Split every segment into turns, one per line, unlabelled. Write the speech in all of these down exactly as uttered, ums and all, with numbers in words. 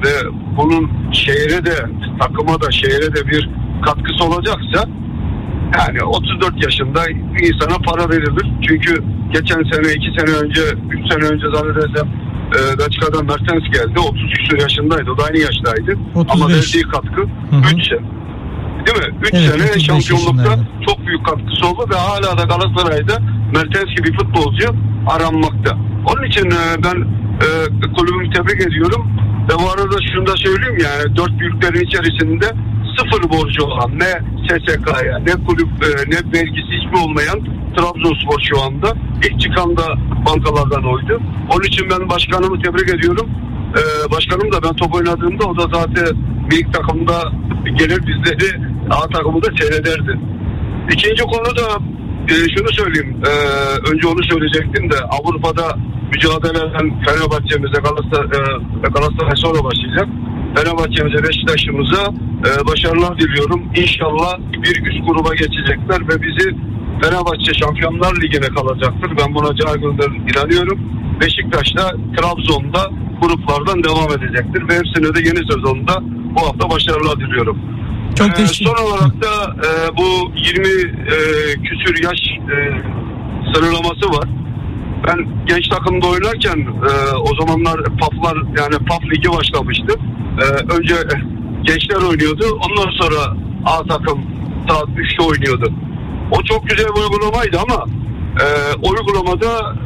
ve bunun şehre de, takıma da, şehre de bir katkısı olacaksa, yani otuz dört yaşında insana para verilir. Çünkü geçen sene, iki sene önce, üç sene önce zannedersem e, Belçika'dan Mertens geldi. otuz küsur yaşındaydı. O da aynı yaştaydı.
otuz beş.
Ama verdiği katkı üç sene. Değil mi? üç
Evet,
sene şampiyonlukta
yaşındaydı.
çok büyük katkısı oldu ve hala da Galatasaray'da Mertens gibi futbolcu aranmakta. Onun için e, ben e, kulübümü tebrik ediyorum. Ve bu arada şunu da söyleyeyim, yani dört büyüklerin içerisinde sıfır borcu olan, ne S S K'ya, ne kulüp, e, ne vergisi hiçbir olmayan Trabzonspor şu anda. İlk çıkan da bankalardan oydu. Onun için ben başkanımı tebrik ediyorum. Ee, başkanım da, ben top oynadığımda o da zaten büyük takımda gelir bizleri A takımı da seyrederdi. İkinci konu da e, şunu söyleyeyim. E, önce onu söyleyecektim de, Avrupa'da mücadele eden Fenerbahçe'mize, Galatasaray, e, Galatasaray sonra başlayacak. Fenerbahçe'mize, Beşiktaş'ımıza e, başarılar diliyorum. İnşallah bir üst gruba geçecekler ve bizi Fenerbahçe Şampiyonlar Ligi'ne kalacaktır. Ben buna canı inanıyorum. Beşiktaş'ta, Trabzon'da gruplardan devam edecektir ve hepsine de yeni sezonda bu hafta başarılar diliyorum.
Çok
ee, son olarak da e, bu yirmi e, küsür yaş e, sınırlaması var. Ben genç takımda oynarken e, o zamanlar PAF'lar, yani PAF Ligi başlamıştı. E, önce gençler oynuyordu. Ondan sonra A takım saat üçte oynuyordu. O çok güzel bir uygulamaydı ama e, o uygulamada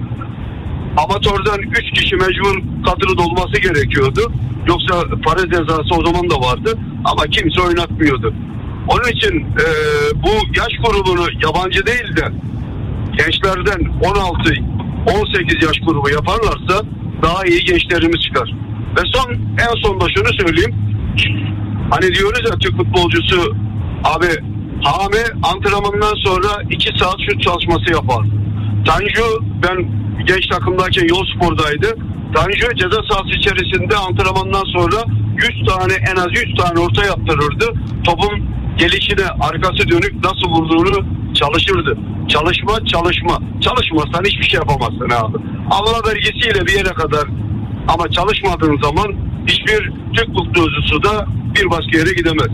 amatörden üç kişi mecbur kadroda olması gerekiyordu. Yoksa para cezası o zaman da vardı ama kimse oynatmıyordu. Onun için e, bu yaş grubunu yabancı değil de gençlerden on altı on sekiz yaş grubu yaparlarsa daha iyi gençlerimiz çıkar. Ve son en sonda şunu söyleyeyim. Hani diyoruz ya, Türk futbolcusu abi Hami antrenmandan sonra iki saat şut çalışması yapar. Tanju, ben genç takımdayken Yolspor'daydı. Tanju ceza sahası içerisinde antrenmandan sonra yüz tane, en az yüz tane orta yaptırırdı. Topun gelişine, arkası dönük nasıl vurduğunu çalışırdı. Çalışma, çalışma. Çalışmazsan hiçbir şey yapamazsın abi. Allah vergisiyle bir yere kadar, ama çalışmadığın zaman hiçbir Türk futbolcusu da bir başka yere gidemez.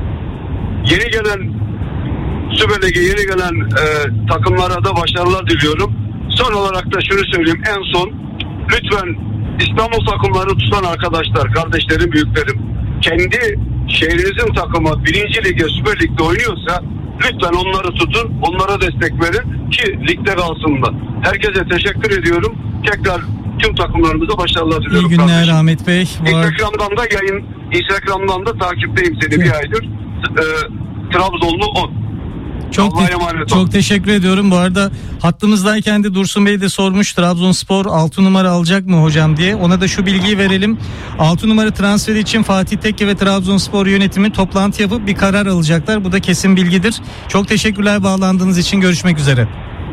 Yeni gelen Süper Lig'e yeni gelen e, takımlara da başarılar diliyorum. Son olarak da şunu söyleyeyim en son. Lütfen İstanbul takımları tutan arkadaşlar, kardeşlerim, büyüklerim, kendi şehrinizin takımı birinci Lig'e, Süper Lig'de oynuyorsa lütfen onları tutun, onlara destek verin ki ligde kalsınlar. Herkese teşekkür ediyorum. Tekrar tüm takımlarımıza başarılar diliyorum.
İyi günler
kardeşim.
Ahmet Bey.
Instagram'dan da yayın, Instagram'dan da takipteyim seni bir aydır. E, Trabzonlu on.
Çok, te- çok teşekkür ediyorum. Bu arada hattımızdayken de Dursun Bey de sormuş, Trabzonspor altı numara alacak mı hocam diye. Ona da şu bilgiyi verelim. altı numara transferi için Fatih Tekke ve Trabzonspor yönetimi toplantı yapıp bir karar alacaklar. Bu da kesin bilgidir. Çok teşekkürler bağlandığınız için. Görüşmek üzere.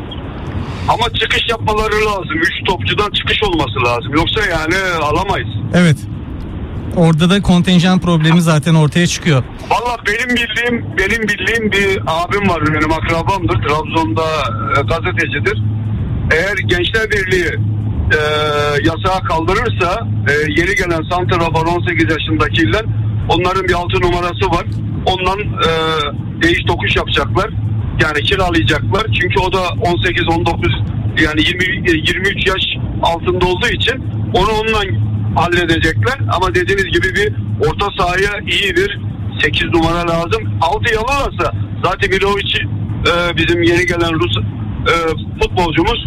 Ama çıkış yapmaları lazım. Üç topçudan çıkış olması lazım. Yoksa yani alamayız.
Evet. Orada da kontenjan problemi zaten ortaya çıkıyor.
Valla benim bildiğim benim bildiğim bir abim var, benim akrabamdır. Trabzon'da e, gazetecidir. Eğer Gençler Birliği e, yasağı kaldırırsa e, yeni gelen santrafor on sekiz yaşındakiler, onların bir altı numarası var. Ondan e, değiş tokuş yapacaklar. Yani kiralayacaklar. Çünkü o da on sekiz on dokuz yani yirmi yirmi üç yaş altında olduğu için onu ondan halledecekler. Ama dediğiniz gibi bir orta sahaya iyi bir sekiz numara lazım. altı alırlarsa zaten Milovic e, bizim yeni gelen Rus e, futbolcumuz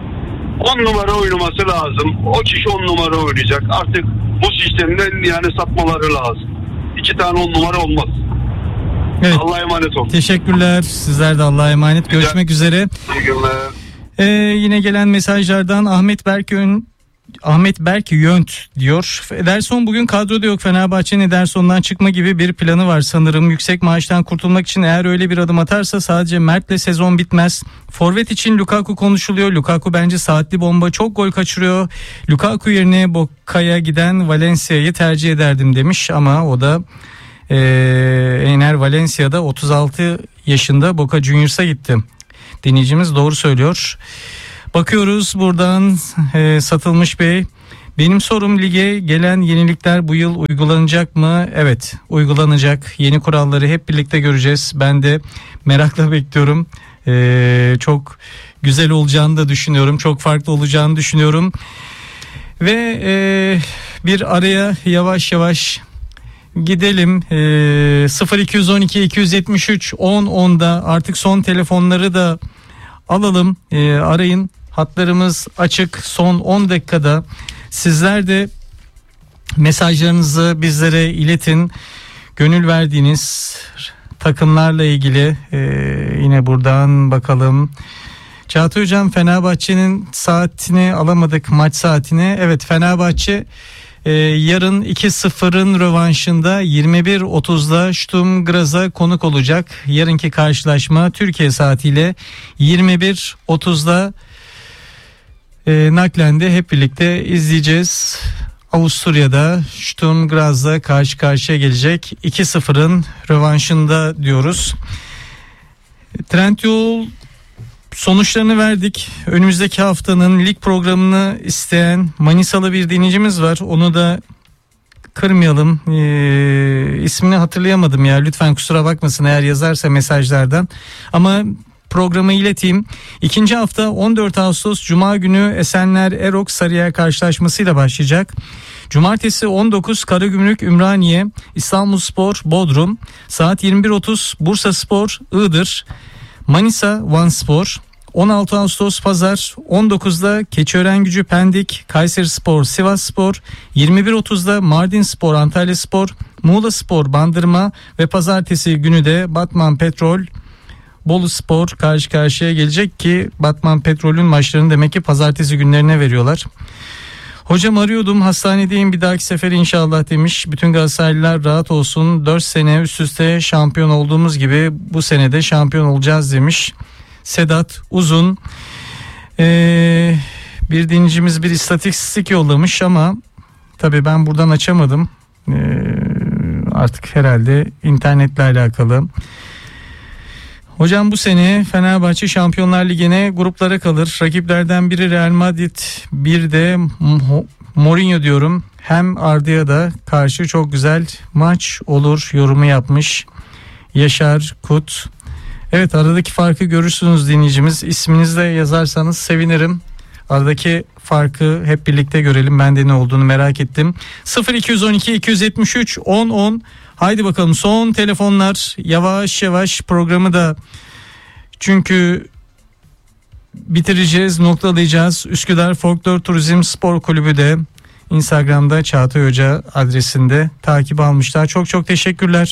on numara oynaması lazım. O kişi on numara oynayacak. Artık bu sistemden yani satmaları lazım. İki tane on numara olmaz.
Evet.
Allah'a emanet olun.
Teşekkürler. Sizler de Allah'a emanet.
Güzel.
Görüşmek üzere.
İyi günler.
Ee, yine gelen mesajlardan Ahmet Berkön Ahmet Berk Yönt diyor. Ederson bugün kadroda yok. Fenerbahçe'nin Ederson'dan çıkma gibi bir planı var sanırım. Yüksek maaştan kurtulmak için eğer öyle bir adım atarsa sadece Mert'le sezon bitmez. Forvet için Lukaku konuşuluyor. Lukaku bence saatli bomba, çok gol kaçırıyor. Lukaku yerine Boca'ya giden Valencia'yı tercih ederdim demiş ama o da e, Ener Valencia'da otuz altı yaşında Boca Juniors'a gitti. Dinleyicimiz doğru söylüyor. Bakıyoruz buradan e, Satılmış Bey. Benim sorum, lige gelen yenilikler bu yıl uygulanacak mı? Evet, uygulanacak. Yeni kuralları hep birlikte göreceğiz. Ben de merakla bekliyorum. Ee, çok güzel olacağını da düşünüyorum. Çok farklı olacağını düşünüyorum. Ve e, bir araya yavaş yavaş gidelim. E, sıfır iki on iki iki yetmiş üç on onda artık son telefonları da alalım. E, arayın. Hatlarımız açık. Son on dakikada sizler de mesajlarınızı bizlere iletin. Gönül verdiğiniz takımlarla ilgili e, yine buradan bakalım. Çağatay Hocam, Fenerbahçe'nin saatini alamadık, maç saatini. Evet, Fenerbahçe e, yarın iki sıfırın rövanşında yirmi bir otuzda Sturm Graz'a konuk olacak. Yarınki karşılaşma Türkiye saatiyle yirmi bir otuzda e, Naklen'de hep birlikte izleyeceğiz. Avusturya'da Sturm Graz'la karşı karşıya gelecek. iki sıfırın rövanşında diyoruz. Trendyol sonuçlarını verdik. Önümüzdeki haftanın lig programını isteyen Manisalı bir dinleyicimiz var. Onu da kırmayalım. Ee, ismini hatırlayamadım ya. Lütfen kusura bakmasın eğer yazarsa mesajlardan. Ama programı ileteyim. İkinci hafta on dört Ağustos Cuma günü Esenler Erok Sarıyer karşılaşmasıyla başlayacak. Cumartesi on dokuz Karagümrük Ümraniye, İstanbulspor Bodrum, saat yirmi bir otuz Bursaspor Iğdır, Manisa Vanspor. on altı Ağustos Pazar on dokuzda Keçiören-Gücü Pendik, Kayserispor Sivasspor, yirmi bir otuzda Mardinspor Antalyaspor, Muğlaspor Bandırma ve pazartesi günü de Batman Petrol Boluspor karşı karşıya gelecek ki Batman Petrol'ün maçlarını demek ki pazartesi günlerine veriyorlar. Hocam arıyordum, hastanedeyim, bir dahaki sefer inşallah demiş. Bütün Galatasaraylılar rahat olsun, dört sene üst üste şampiyon olduğumuz gibi bu sene de şampiyon olacağız demiş Sedat Uzun. Ee, bir dinleyicimiz bir istatistik yollamış ama tabii ben buradan açamadım. Ee, artık herhalde internetle alakalı. Hocam bu sene Fenerbahçe Şampiyonlar Ligi'ne gruplara kalır. Rakiplerden biri Real Madrid, bir de Mourinho diyorum. Hem Arda'ya da karşı çok güzel maç olur yorumu yapmış Yaşar Kut. Evet, aradaki farkı görürsünüz dinleyicimiz. İsminizi de yazarsanız sevinirim. Aradaki farkı hep birlikte görelim. Ben de ne olduğunu merak ettim. sıfır iki on iki iki yetmiş üç on on. Haydi bakalım son telefonlar. Yavaş yavaş programı da çünkü bitireceğiz, noktalayacağız. Üsküdar Folklor Turizm Spor Kulübü de Instagram'da Çağatay Hoca adresinde takip almışlar. Çok çok teşekkürler.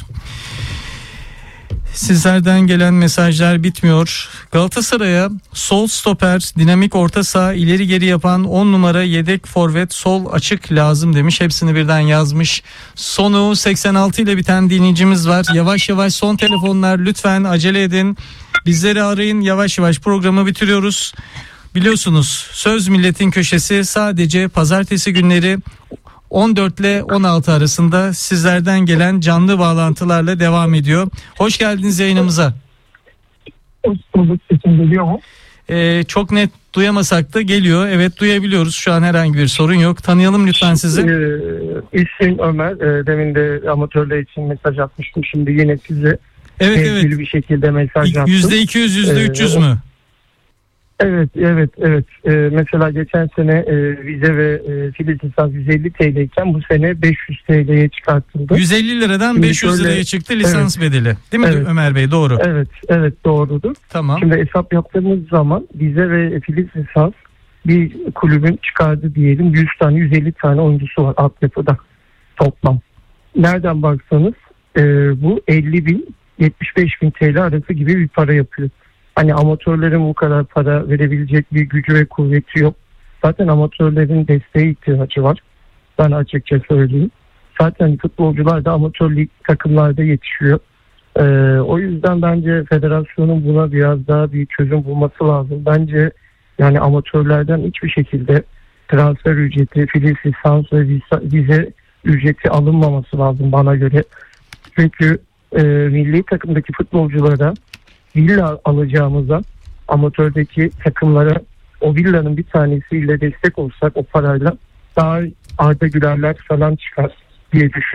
Sizlerden gelen mesajlar bitmiyor. Galatasaray'a sol stoper, dinamik orta saha, ileri geri yapan on numara yedek forvet, sol açık lazım demiş. Hepsini birden yazmış. Sonu seksen altı ile biten dinleyicimiz var. Yavaş yavaş son telefonlar, lütfen acele edin. Bizleri arayın, yavaş yavaş programı bitiriyoruz. Biliyorsunuz Söz Milletin Köşesi sadece pazartesi günleri on dört ile on altı arasında sizlerden gelen canlı bağlantılarla devam ediyor. Hoş geldiniz yayınımıza.
Hoş bulduk. Sesim geliyor mu?
Ee, çok net duyamasak da geliyor. Evet, duyabiliyoruz. Şu an herhangi bir sorun yok. Tanıyalım lütfen sizi.
Ee, İsmim Ömer. Ee, demin de amatörler için mesaj atmıştım. Şimdi yine size
evet,
evet. bir şekilde mesaj attım.
yüzde iki yüz, yüzde üç yüz
ee,
mü?
Evet, evet, evet. Ee, mesela geçen sene e, vize ve e, filiz lisans yüz elli T L iken bu sene beş yüz T L'ye çıkartıldı.
yüz elli liradan
Şimdi
beş yüz
şöyle,
liraya çıktı lisans
evet,
bedeli. Değil mi
evet,
Ömer Bey? Doğru.
Evet, evet doğrudur.
Tamam.
Şimdi hesap yaptığımız zaman vize ve filiz lisans bir kulübün çıkardı diyelim yüz tane yüz elli tane oyuncusu var altyapıda toplam. Nereden baksanız e, bu elli bin yetmiş beş bin T L arası gibi bir para yapıyor. Hani amatörlerin bu kadar para verebilecek bir gücü ve kuvveti yok. Zaten amatörlerin desteğe ihtiyacı var. Ben açıkça söyleyeyim. Zaten futbolcular da amatör lig takımlarda yetişiyor. Ee, o yüzden bence federasyonun buna biraz daha bir çözüm bulması lazım. Bence yani amatörlerden hiçbir şekilde transfer ücreti, filiz lisans ve vize ücreti alınmaması lazım bana göre. Çünkü e, milli takımdaki futbolculara villa alacağımıza amatördeki takımlara o villanın bir tanesiyle destek olsak o parayla daha Arda Gülerler falan çıkar diye düşünüyorum.